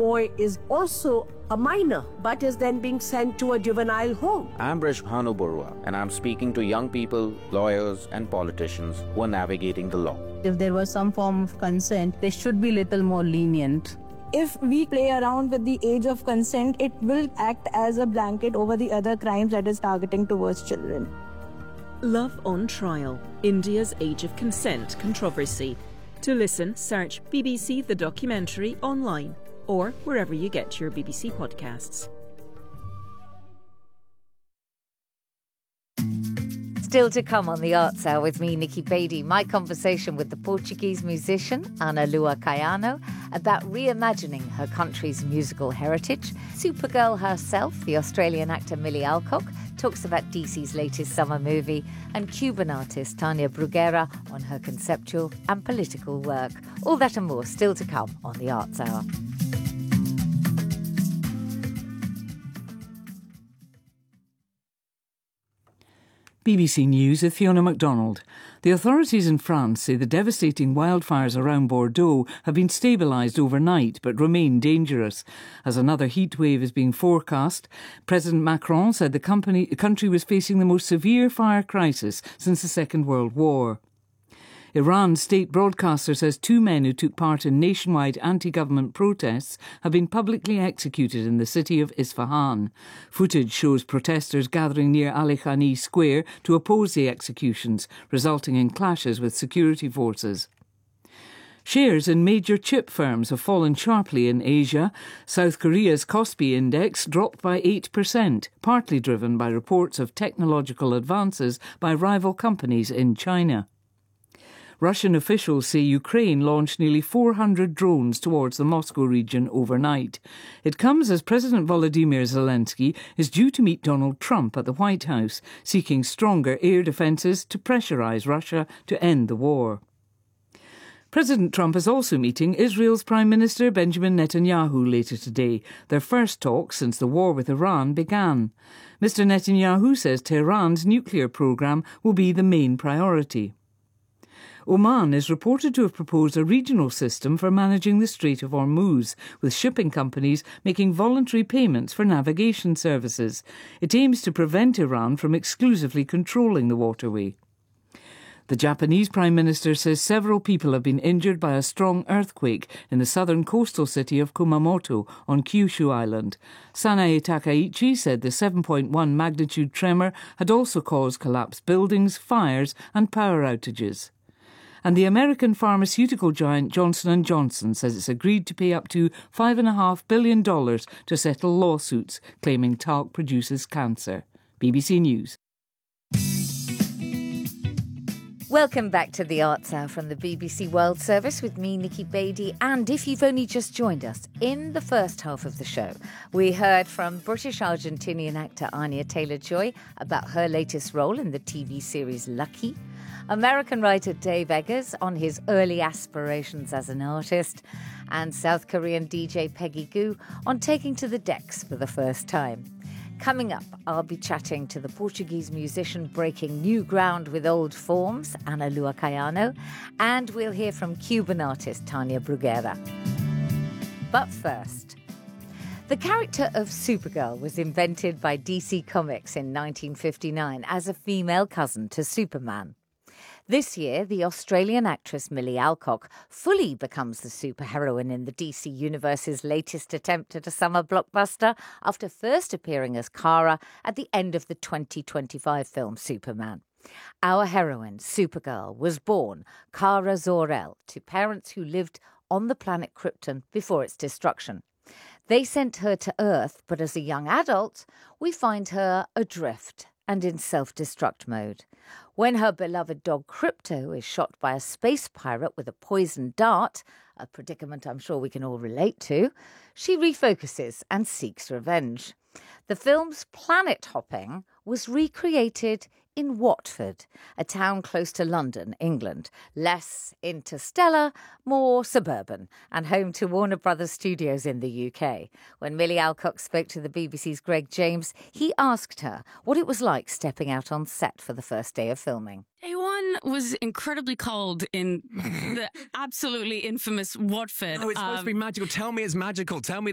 boy is also a minor, but is then being sent to a juvenile home. I'm Brish Bhanuburwa, and I'm speaking to young people, lawyers, and politicians who are navigating the law. If there was some form of consent, they should be little more lenient. If we play around with the age of consent, it will act as a blanket over the other crimes that is targeting towards children. Love on Trial, India's Age of Consent Controversy. To listen, search BBC The Documentary online or wherever you get your BBC podcasts. Still to come on the Arts Hour with me, Nikki Beattie, my conversation with the Portuguese musician Ana Lua Caiano about reimagining her country's musical heritage. Supergirl herself, the Australian actor Millie Alcock, talks about DC's latest summer movie, and Cuban artist Tania Bruguera on her conceptual and political work. All that and more still to come on the Arts Hour. BBC News with Fiona MacDonald. The authorities in France say the devastating wildfires around Bordeaux have been stabilised overnight but remain dangerous. As another heat wave is being forecast, President Macron said the country was facing the most severe fire crisis since the Second World War. Iran's state broadcaster says 2 men who took part in nationwide anti-government protests have been publicly executed in the city of Isfahan. Footage shows protesters gathering near Ali Khani Square to oppose the executions, resulting in clashes with security forces. Shares in major chip firms have fallen sharply in Asia. South Korea's Kospi index dropped by 8%, partly driven by reports of technological advances by rival companies in China. Russian officials say Ukraine launched nearly 400 drones towards the Moscow region overnight. It comes as President Volodymyr Zelensky is due to meet Donald Trump at the White House, seeking stronger air defences to pressurise Russia to end the war. President Trump is also meeting Israel's Prime Minister Benjamin Netanyahu later today, their first talks since the war with Iran began. Mr. Netanyahu says Tehran's nuclear programme will be the main priority. Oman is reported to have proposed a regional system for managing the Strait of Hormuz, with shipping companies making voluntary payments for navigation services. It aims to prevent Iran from exclusively controlling the waterway. The Japanese Prime Minister says several people have been injured by a strong earthquake in the southern coastal city of Kumamoto on Kyushu Island. Sanae Takaichi said the 7.1 magnitude tremor had also caused collapsed buildings, fires and power outages. And the American pharmaceutical giant Johnson & Johnson says it's agreed to pay up to $5.5 billion to settle lawsuits claiming talc produces cancer. BBC News. Welcome back to the Arts Hour from the BBC World Service with me, Nikki Beattie. And if you've only just joined us, in the first half of the show, we heard from British-Argentinian actor Anya Taylor-Joy about her latest role in the TV series Lucky, American writer Dave Eggers on his early aspirations as an artist, and South Korean DJ Peggy Gou on taking to the decks for the first time. Coming up, I'll be chatting to the Portuguese musician breaking new ground with old forms, Ana Lua Caiano, and we'll hear from Cuban artist Tania Bruguera. But first, the character of Supergirl was invented by DC Comics in 1959 as a female cousin to Superman. This year, the Australian actress Millie Alcock fully becomes the superheroine in the DC Universe's latest attempt at a summer blockbuster after first appearing as Kara at the end of the 2025 film Superman. Our heroine, Supergirl, was born Kara Zor-El to parents who lived on the planet Krypton before its destruction. They sent her to Earth, but as a young adult, we find her adrift and in self-destruct mode. When her beloved dog Krypto is shot by a space pirate with a poisoned dart, a predicament I'm sure we can all relate to, she refocuses and seeks revenge. The film's planet hopping was recreated in Watford, a town close to London, England, less interstellar, more suburban, and home to Warner Brothers Studios in the UK. When Millie Alcock spoke to the BBC's Greg James, he asked her what it was like stepping out on set for the first day of filming. Day one was incredibly cold in the absolutely infamous Watford. Oh, it's supposed to be magical. Tell me it's magical. Tell me